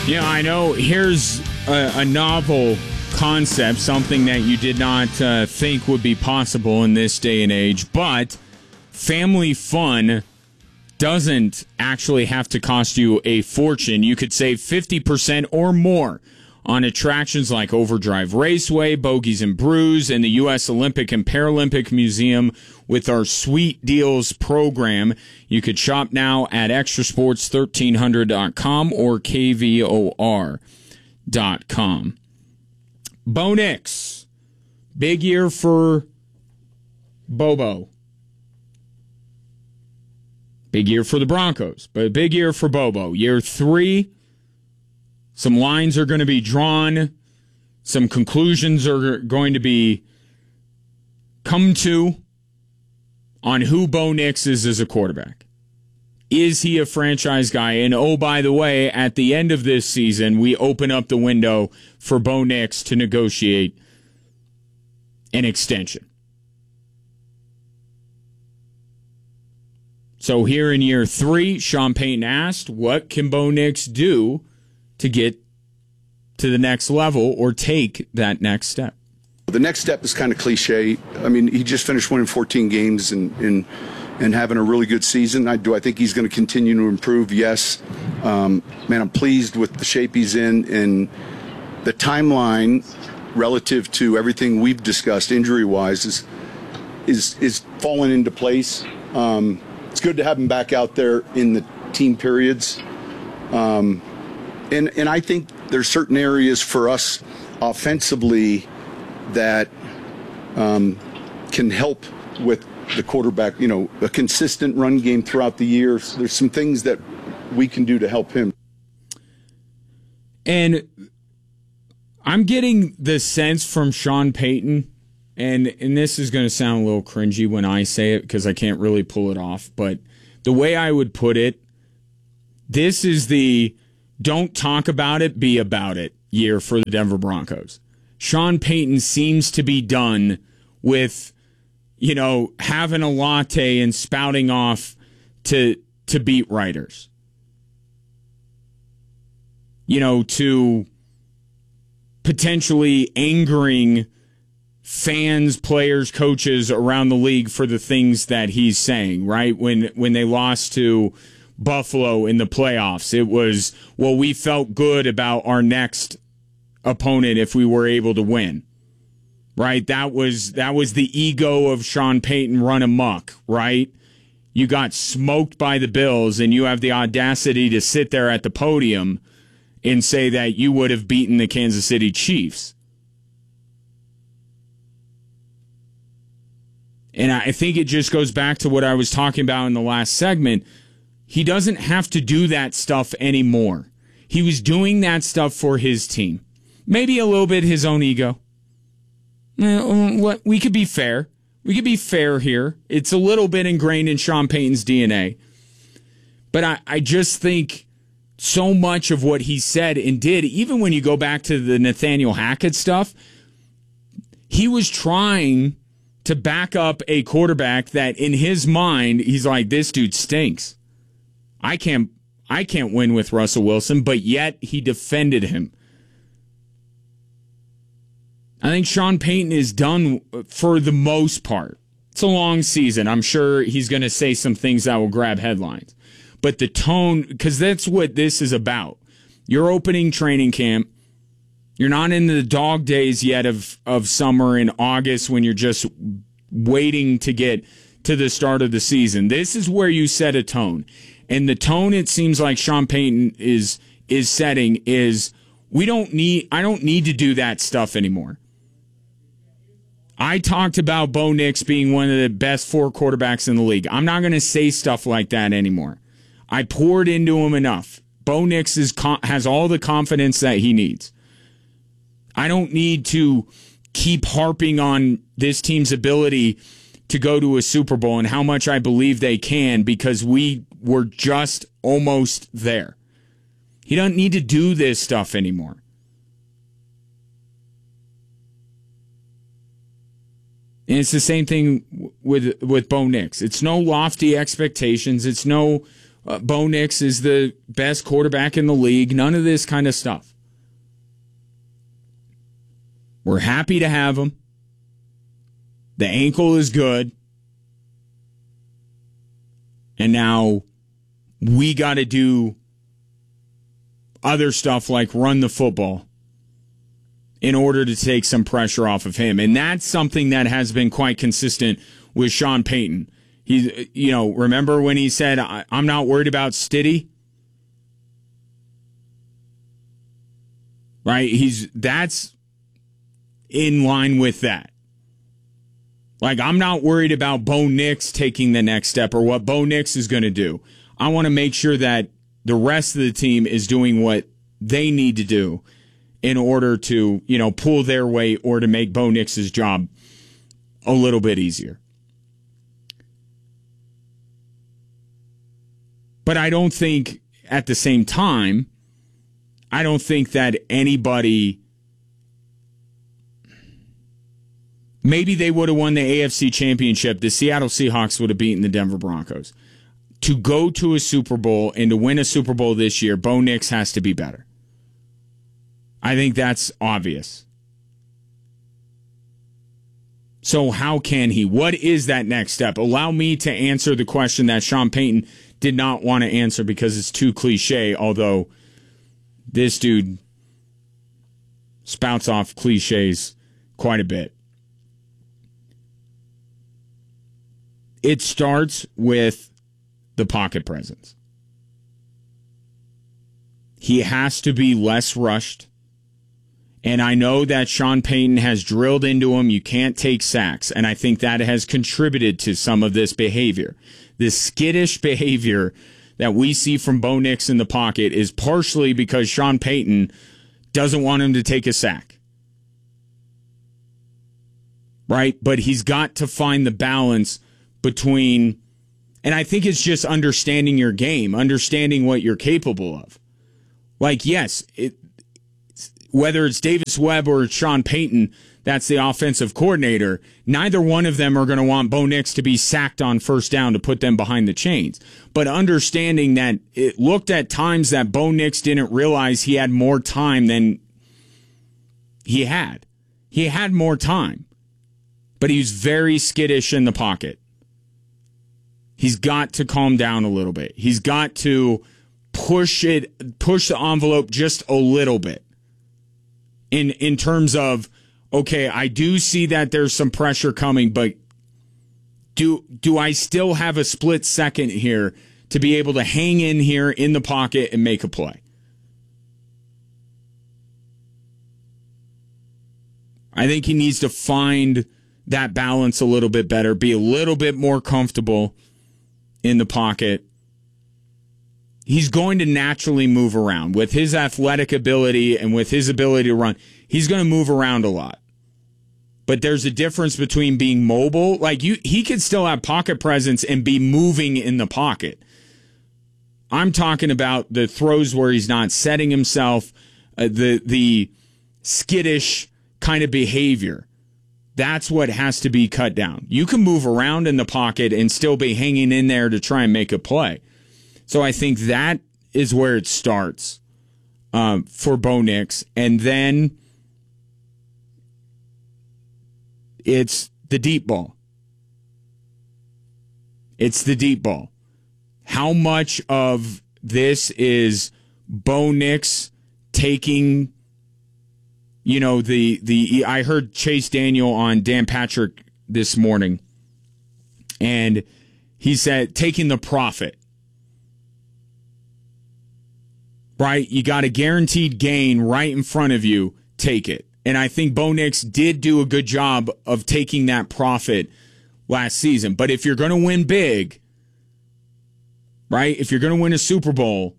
Yeah, I know. Here's a novel concept, something that you did not think would be possible in this day and age, but family fun doesn't actually have to cost you a fortune. You could save 50% or more on attractions like Overdrive Raceway, Bogies and Brews, and the U.S. Olympic and Paralympic Museum with our Sweet Deals program. You could shop now at extrasports1300.com or kvor.com. Bo Nix, big year for Bobo. Big year for the Broncos, but a big year for Bobo. Year 3, some lines are going to be drawn. Some conclusions are going to be come to on who Bo Nix is as a quarterback. Is he a franchise guy? And oh, by the way, at the end of this season, we open up the window for Bo Nix to negotiate an extension. So here in year 3, Sean Payton asked, what can Bo Nix do to get to the next level or take that next step? The next step is kind of cliche. I mean, he just finished winning 14 games and having a really good season. I think he's going to continue to improve? Yes. Man, I'm pleased with the shape he's in, and the timeline relative to everything we've discussed injury-wise is falling into place. It's good to have him back out there in the team periods. And I think there's certain areas for us offensively that can help with the quarterback, a consistent run game throughout the year. So there's some things that we can do to help him. And I'm getting the sense from Sean Payton, and this is going to sound a little cringy when I say it because I can't really pull it off, but the way I would put it, this is the don't talk about it, be about it year for the Denver Broncos. Sean Payton seems to be done with, having a latte and spouting off to beat writers. To potentially angering fans, players, coaches around the league for the things that he's saying, right? When they lost to Buffalo in the playoffs, it was, well, we felt good about our next opponent if we were able to win, right? That was the ego of Sean Payton run amok, right? You got smoked by the Bills, and you have the audacity to sit there at the podium and say that you would have beaten the Kansas City Chiefs. And I think it just goes back to what I was talking about in the last segment. He doesn't have to do that stuff anymore. He was doing that stuff for his team. Maybe a little bit his own ego. We could be fair. We could be fair here. It's a little bit ingrained in Sean Payton's DNA. But I just think so much of what he said and did, even when you go back to the Nathaniel Hackett stuff, he was trying to back up a quarterback that in his mind, he's like, this dude stinks. I can't win with Russell Wilson, but yet he defended him. I think Sean Payton is done for the most part. It's a long season. I'm sure he's going to say some things that will grab headlines. But the tone, because that's what this is about. You're opening training camp. You're not in the dog days yet of summer in August when you're just waiting to get to the start of the season. This is where you set a tone. And the tone it seems like Sean Payton is setting is I don't need to do that stuff anymore. I talked about Bo Nix being one of the best 4 quarterbacks in the league. I'm not going to say stuff like that anymore. I poured into him enough. Bo Nix has all the confidence that he needs. I don't need to keep harping on this team's ability to go to a Super Bowl and how much I believe they can because we were just almost there. He doesn't need to do this stuff anymore. And it's the same thing with Bo Nix. It's no lofty expectations. It's no Bo Nix is the best quarterback in the league. None of this kind of stuff. We're happy to have him. The ankle is good. And now we got to do other stuff like run the football in order to take some pressure off of him. And that's something that has been quite consistent with Sean Payton. Remember when he said, I'm not worried about Stiddy? Right? That's in line with that. Like, I'm not worried about Bo Nix taking the next step or what Bo Nix is going to do. I want to make sure that the rest of the team is doing what they need to do in order to, pull their weight or to make Bo Nix's job a little bit easier. But I don't think, at the same time, I don't think that anybody... Maybe they would have won the AFC Championship. The Seattle Seahawks would have beaten the Denver Broncos. To go to a Super Bowl and to win a Super Bowl this year, Bo Nix has to be better. I think that's obvious. So how can he? What is that next step? Allow me to answer the question that Sean Payton did not want to answer because it's too cliche, although this dude spouts off cliches quite a bit. It starts with the pocket presence. He has to be less rushed. And I know that Sean Payton has drilled into him, you can't take sacks. And I think that has contributed to some of this behavior. This skittish behavior that we see from Bo Nix in the pocket is partially because Sean Payton doesn't want him to take a sack. Right? But he's got to find the balance between, and I think it's just understanding your game, understanding what you're capable of. Like, yes, whether it's Davis Webb or Sean Payton, that's the offensive coordinator, neither one of them are going to want Bo Nix to be sacked on first down to put them behind the chains. But understanding that it looked at times that Bo Nix didn't realize he had more time than he had. He had more time, but he was very skittish in the pocket. He's got to calm down a little bit. He's got to push the envelope just a little bit. In terms of, okay, I do see that there's some pressure coming, but do I still have a split second here to be able to hang in here in the pocket and make a play? I think he needs to find that balance a little bit better, be a little bit more comfortable in the pocket. He's going to naturally move around. With his athletic ability and with his ability to run, he's going to move around a lot. But there's a difference between being mobile. Like, he could still have pocket presence and be moving in the pocket. I'm talking about the throws where he's not setting himself, the skittish kind of behavior. That's what has to be cut down. You can move around in the pocket and still be hanging in there to try and make a play. So I think that is where it starts for Bo Nix. And then it's the deep ball. It's the deep ball. How much of this is Bo Nix taking, I heard Chase Daniel on Dan Patrick this morning, and he said taking the profit. Right? You got a guaranteed gain right in front of you, take it. And I think Bo Nix did do a good job of taking that profit last season. But if you're going to win big, right? If you're going to win a Super Bowl,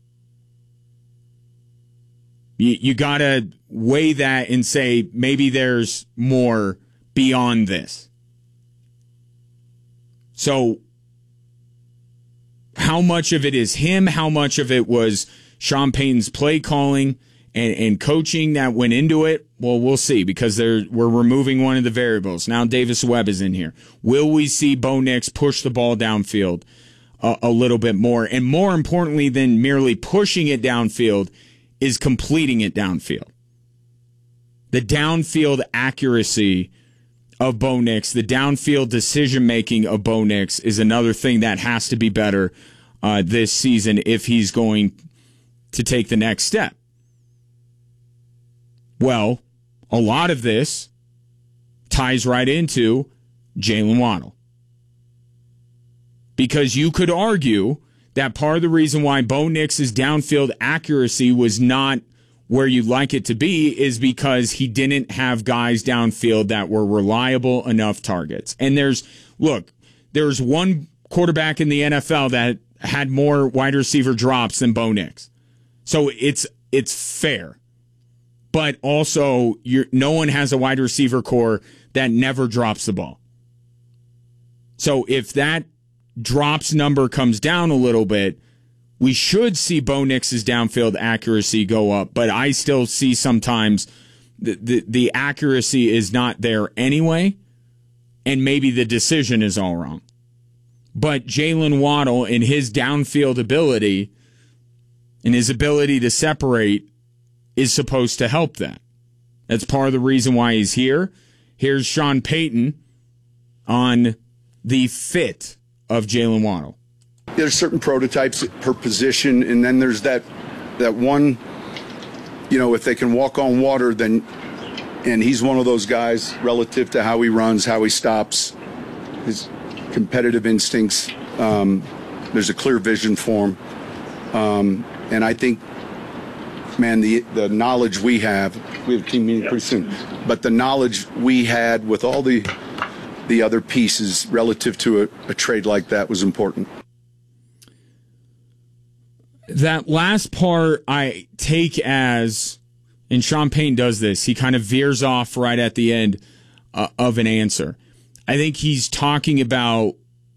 you got to weigh that and say maybe there's more beyond this. So how much of it is him? How much of it was Sean Payton's play calling and coaching that went into it? Well, we'll see, because we're removing one of the variables. Now Davis Webb is in here. Will we see Bo Nix push the ball downfield a little bit more. And more importantly than merely pushing it downfield is completing it downfield. The downfield accuracy of Bo Nix, the downfield decision-making of Bo Nix is another thing that has to be better this season if he's going to take the next step. Well, a lot of this ties right into Jaylen Waddle. Because you could argue that part of the reason why Bo Nix's downfield accuracy was not where you'd like it to be is because he didn't have guys downfield that were reliable enough targets. And there's one quarterback in the NFL that had more wide receiver drops than Bo Nix. So it's fair. But also, no one has a wide receiver core that never drops the ball. So if that drops number comes down a little bit, we should see Bo Nix's downfield accuracy go up. But I still see sometimes the accuracy is not there anyway, and maybe the decision is all wrong. But Jaylen Waddle and his downfield ability and his ability to separate is supposed to help that. That's part of the reason why he's here. Here's Sean Payton on the fit of Jaylen Waddle. There's certain prototypes per position, and then there's that one, if they can walk on water, then, and he's one of those guys relative to how he runs, how he stops, his competitive instincts. There's a clear vision for him. And I think, man, the knowledge we have a team meeting pretty soon, but the knowledge we had with all the other pieces relative to a trade like that was important. That last part I take as, and Sean Payton does this, he kind of veers off right at the end of an answer. I think he's talking about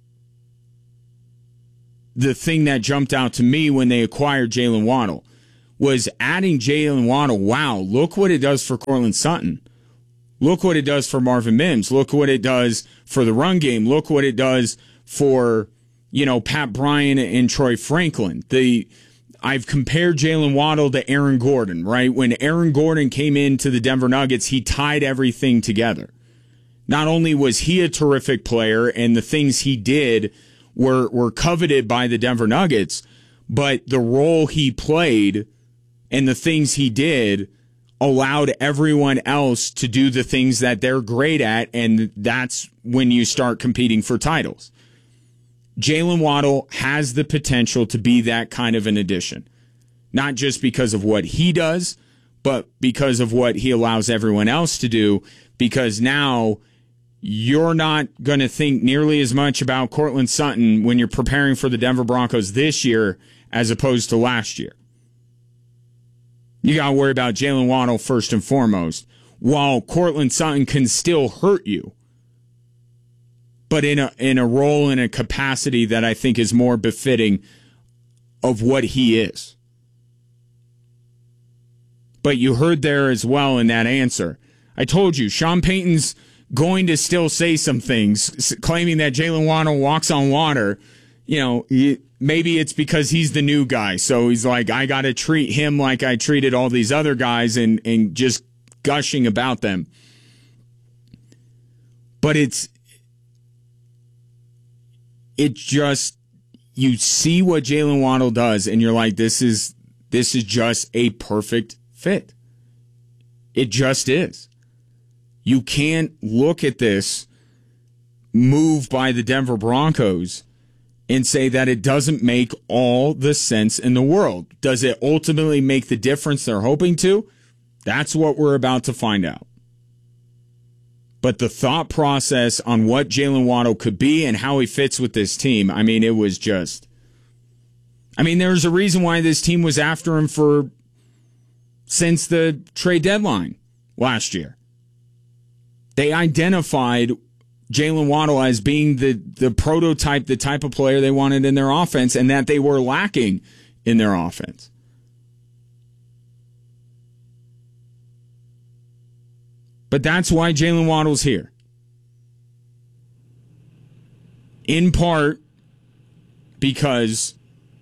the thing that jumped out to me when they acquired Jaylen Waddle was adding Jaylen Waddle. Wow, look what it does for Courtland Sutton. Look what it does for Marvin Mims. Look what it does for the run game. Look what it does for, Pat Bryant and Troy Franklin. I've compared Jaylen Waddle to Aaron Gordon, right? When Aaron Gordon came into the Denver Nuggets, he tied everything together. Not only was he a terrific player and the things he did were coveted by the Denver Nuggets, but the role he played and the things he did allowed everyone else to do the things that they're great at, and that's when you start competing for titles. Jaylen Waddle has the potential to be that kind of an addition, not just because of what he does, but because of what he allows everyone else to do, because now you're not going to think nearly as much about Courtland Sutton when you're preparing for the Denver Broncos this year as opposed to last year. You got to worry about Jaylen Waddle first and foremost, while Courtland Sutton can still hurt you, but in a role, in a capacity that I think is more befitting of what he is. But you heard there as well in that answer. I told you, Sean Payton's going to still say some things, claiming that Jaylen Waddle walks on water. Maybe it's because he's the new guy. So he's like, I got to treat him like I treated all these other guys and just gushing about them. But it's just, you see what Jaylen Waddle does and you're like, this is just a perfect fit. It just is. You can't look at this move by the Denver Broncos and say that it doesn't make all the sense in the world. Does it ultimately make the difference they're hoping to? That's what we're about to find out. But the thought process on what Jaylen Waddle could be and how he fits with this team, it was just... there's a reason why this team was after him since the trade deadline last year. They identified Jaylen Waddle as being the prototype, the type of player they wanted in their offense, and that they were lacking in their offense. But that's why Jaylen Waddle's here. In part because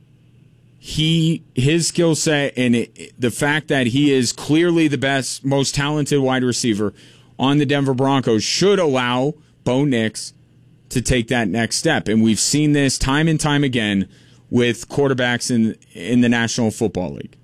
his skill set and the fact that he is clearly the best, most talented wide receiver on the Denver Broncos should allow Bo Nix to take that next step. And we've seen this time and time again with quarterbacks in the National Football League.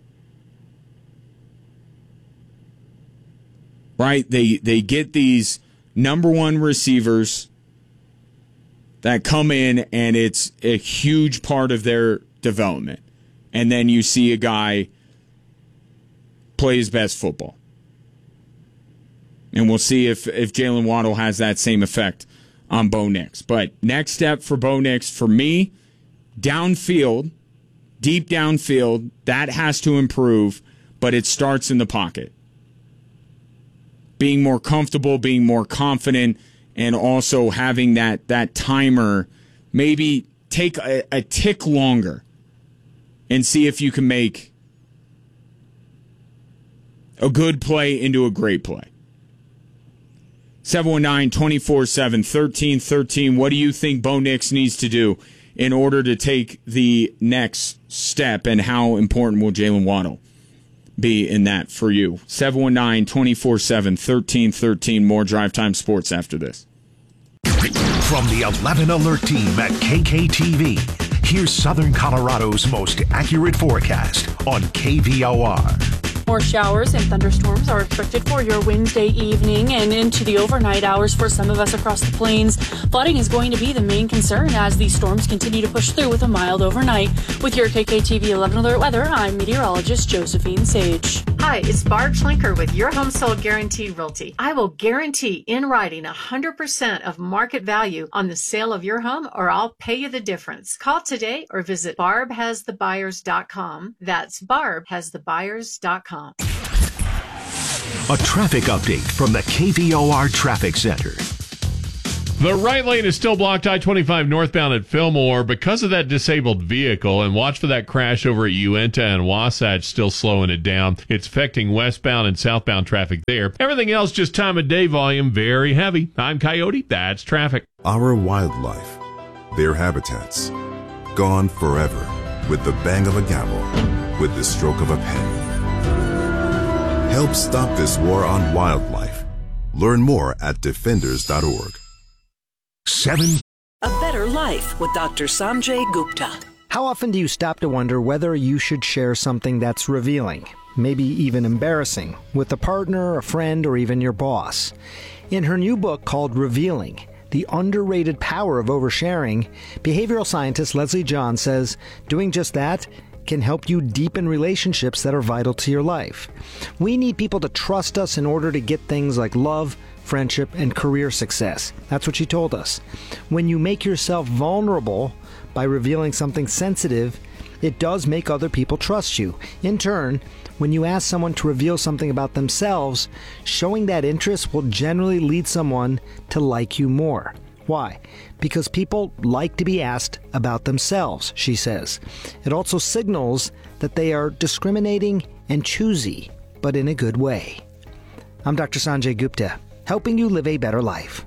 Right? They get these number one receivers that come in, and it's a huge part of their development. And then you see a guy play his best football. And we'll see if Jalen Waddle has that same effect on Bo Nix. But next step for Bo Nix, for me, downfield, deep downfield, that has to improve, but it starts in the pocket. Being more comfortable, being more confident, and also having that timer maybe take a tick longer and see if you can make a good play into a great play. 719-247-1313. What do you think Bo Nix needs to do in order to take the next step, and how important will Jalen Waddle be in that for you? 719-247-1313. More Drive Time Sports after this. From the 11 Alert team at KKTV, here's Southern Colorado's most accurate forecast on KVOR. More showers and thunderstorms are expected for your Wednesday evening and into the overnight hours for some of us across the plains. Flooding is going to be the main concern as these storms continue to push through with a mild overnight. With your KKTV 11 Alert weather, I'm meteorologist Josephine Sage. Hi, it's Barb Schlinker with Your Home Sold Guaranteed Realty. I will guarantee in writing 100% of market value on the sale of your home, or I'll pay you the difference. Call today or visit barbhasthebuyers.com. That's barbhasthebuyers.com. A traffic update from the KVOR Traffic Center. The right lane is still blocked I-25 northbound at Fillmore because of that disabled vehicle, and watch for that crash over at Uinta and Wasatch, still slowing it down. It's affecting westbound and southbound traffic there. Everything else, just time of day volume, very heavy. I'm Coyote, that's traffic. Our wildlife, their habitats, gone forever with the bang of a gavel, with the stroke of a pen. Help stop this war on wildlife. Learn more at defenders.org. A better life with Dr. Sanjay Gupta. How often do you stop to wonder whether you should share something that's revealing, maybe even embarrassing, with a partner, a friend, or even your boss? In her new book called Revealing, The Underrated Power of Oversharing, behavioral scientist Leslie John says doing just that can help you deepen relationships that are vital to your life. We need people to trust us in order to get things like love, friendship, and career success. That's what she told us. When you make yourself vulnerable by revealing something sensitive, it does make other people trust you. In turn, when you ask someone to reveal something about themselves, showing that interest will generally lead someone to like you more. Why? Because people like to be asked about themselves, she says. It also signals that they are discriminating and choosy, but in a good way. I'm Dr. Sanjay Gupta, helping you live a better life.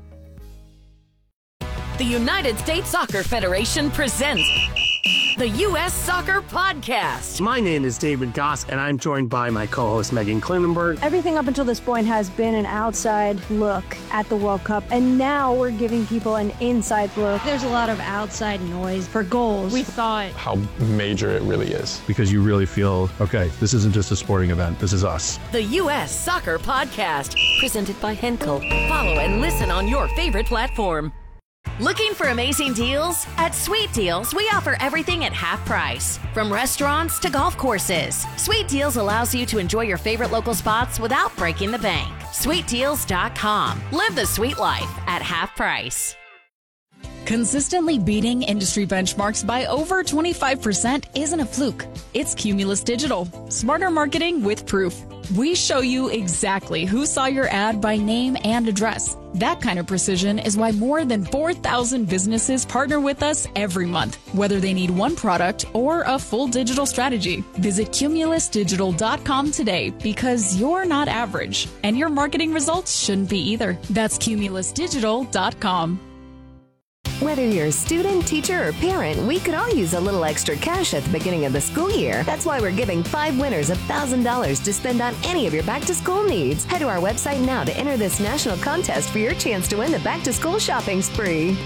The United States Soccer Federation presents the U.S. Soccer Podcast. My name is David Goss, and I'm joined by my co-host Megan Klinenberg. Everything up until this point has been an outside look at the World Cup, and now we're giving people an inside look. There's a lot of outside noise for goals. We thought how major it really is. Because you really feel, okay, this isn't just a sporting event, this is us. The U.S. Soccer Podcast, presented by Henkel. Follow and listen on your favorite platform. Looking for amazing deals? At Sweet Deals, we offer everything at half price. From restaurants to golf courses, Sweet Deals allows you to enjoy your favorite local spots without breaking the bank. SweetDeals.com. Live the sweet life at half price. Consistently beating industry benchmarks by over 25% isn't a fluke. It's Cumulus Digital. Smarter marketing with proof. We show you exactly who saw your ad by name and address. That kind of precision is why more than 4,000 businesses partner with us every month, whether they need one product or a full digital strategy. Visit cumulusdigital.com today, because you're not average, and your marketing results shouldn't be either. That's cumulusdigital.com. Whether you're a student, teacher, or parent, we could all use a little extra cash at the beginning of the school year. That's why we're giving 5 winners $1,000 to spend on any of your back-to-school needs. Head to our website now to enter this national contest for your chance to win the back-to-school shopping spree.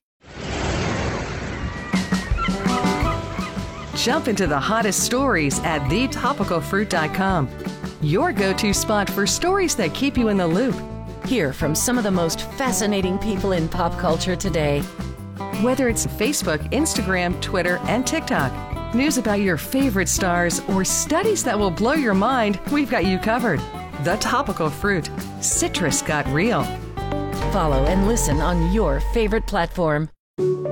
Jump into the hottest stories at thetopicalfruit.com. Your go-to spot for stories that keep you in the loop. Hear from some of the most fascinating people in pop culture today. Whether it's Facebook, Instagram, Twitter, and TikTok, news about your favorite stars, or studies that will blow your mind, we've got you covered. The Topical Fruit. Citrus got real. Follow and listen on your favorite platform.